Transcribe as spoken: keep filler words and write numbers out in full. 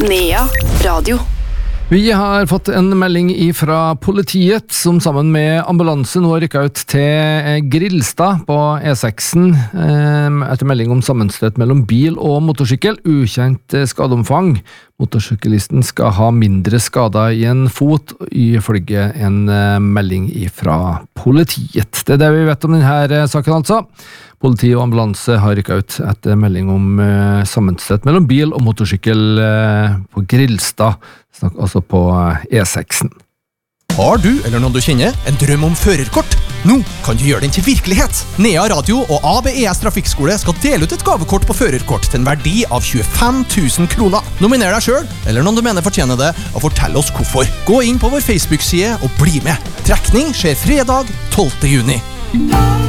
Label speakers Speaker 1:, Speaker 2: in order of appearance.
Speaker 1: Nea Radio.
Speaker 2: Vi har fått en melding fra politiet som sammen med ambulanse nå har rykket ut til Grilstad på E seksen etter melding om sammenstøt mellom bil og motorsykkel, ukjent skadeomfang. Motorsyklisten skal ha mindre skader i en fot, ifølge en melding fra politiet. Det er det vi vet om denne saken altså. Politi og ambulanse har rykket ut etter melding om sammenstøt mellom bil og motorsykkel på Grilstad, altså på E seksen.
Speaker 3: Har du, eller noen du kjenner, en drøm om førerkort? Nå kan du gjøre den til virkelighet! Nea Radio og A B E S Trafikkskole skal dele ut et gavekort på førerkort til en verdi av tjuefem tusen kroner. Nominer deg selv, eller noen du mener fortjener det, og fortell oss hvorfor. Gå inn på vår Facebook-side og bli med. Trekning skjer fredag tolvte juni.